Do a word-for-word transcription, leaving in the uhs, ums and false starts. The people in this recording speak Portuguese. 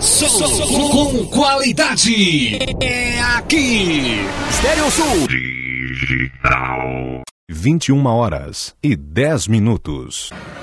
Som com qualidade. É aqui. Estéreo Sul. Digital. vinte e uma horas e dez minutos.